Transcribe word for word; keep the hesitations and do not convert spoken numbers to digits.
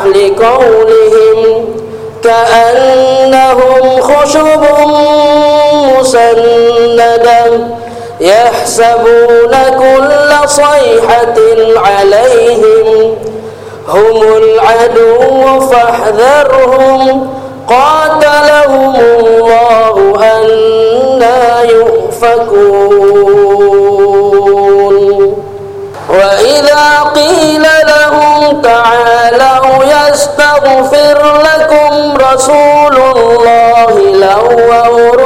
لقولهم كأنهم خشب مسندة يحسبون كل صيحة عليهم هم العدو فاحذرهم قاتلهم الله أنى يؤفكون وإذا قيل لهم تعالوا يستغفر لكم رسول الله لووا